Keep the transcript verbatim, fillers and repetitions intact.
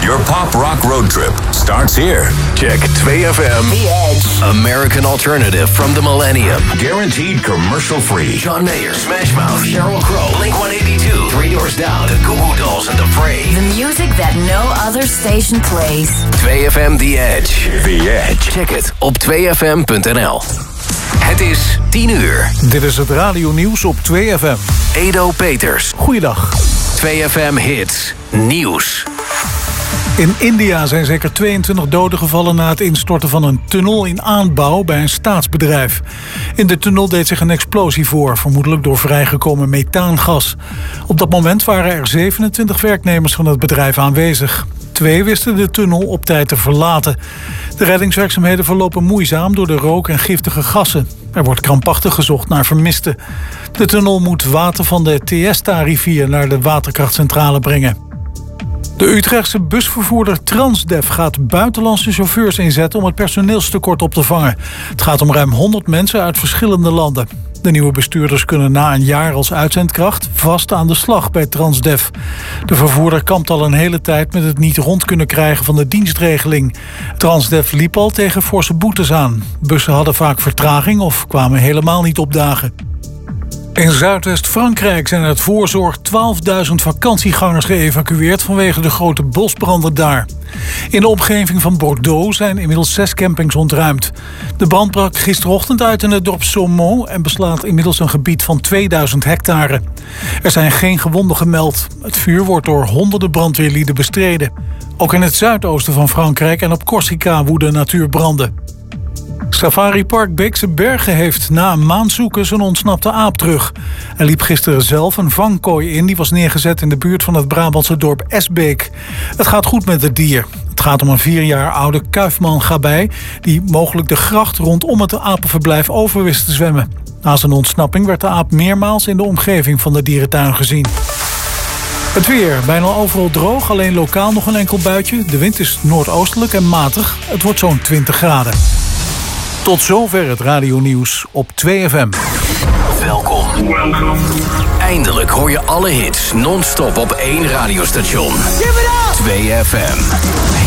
Your pop rock road trip starts here. Check two F M. The Edge. American alternative from the millennium. Guaranteed commercial free. John Mayer, Smash Mouth, Sheryl Crow, Blink one eighty-two, Three Doors Down, The Goo Goo Dolls and The Fray. The music that no other station plays. two F M The Edge. The Edge. Check het op twee f m punt n l. Het is tien uur. Dit is het radionieuws op twee F M. Edo Peters. Goeiedag. twee F M Hits. Nieuws. In India zijn zeker tweeëntwintig doden gevallen na het instorten van een tunnel in aanbouw bij een staatsbedrijf. In de tunnel deed zich een explosie voor, vermoedelijk door vrijgekomen methaangas. Op dat moment waren er zevenentwintig werknemers van het bedrijf aanwezig. Twee wisten de tunnel op tijd te verlaten. De reddingswerkzaamheden verlopen moeizaam door de rook en giftige gassen. Er wordt krampachtig gezocht naar vermisten. De tunnel moet water van de Teesta-rivier naar de waterkrachtcentrale brengen. De Utrechtse busvervoerder Transdev gaat buitenlandse chauffeurs inzetten om het personeelstekort op te vangen. Het gaat om ruim honderd mensen uit verschillende landen. De nieuwe bestuurders kunnen na een jaar als uitzendkracht vast aan de slag bij Transdev. De vervoerder kampt al een hele tijd met het niet rond kunnen krijgen van de dienstregeling. Transdev liep al tegen forse boetes aan. Bussen hadden vaak vertraging of kwamen helemaal niet opdagen. In Zuidwest-Frankrijk zijn uit voorzorg twaalfduizend vakantiegangers geëvacueerd vanwege de grote bosbranden daar. In de omgeving van Bordeaux zijn inmiddels zes campings ontruimd. De brand brak gisterochtend uit in het dorp Saumont en beslaat inmiddels een gebied van tweeduizend hectare. Er zijn geen gewonden gemeld. Het vuur wordt door honderden brandweerlieden bestreden. Ook in het zuidoosten van Frankrijk en op Corsica woeden natuurbranden. Safaripark Beekse Bergen heeft na een maand zoeken zijn ontsnapte aap terug. Hij liep gisteren zelf een vangkooi in die was neergezet in de buurt van het Brabantse dorp Esbeek. Het gaat goed met het dier. Het gaat om een vier jaar oude kuifman-gabij die mogelijk de gracht rondom het apenverblijf over wist te zwemmen. Na zijn ontsnapping werd de aap meermaals in de omgeving van de dierentuin gezien. Het weer, bijna overal droog, alleen lokaal nog een enkel buitje. De wind is noordoostelijk en matig. Het wordt zo'n twintig graden. Tot zover het radionieuws op twee F M. Welkom. Eindelijk hoor je alle hits non-stop op één radiostation. twee F M.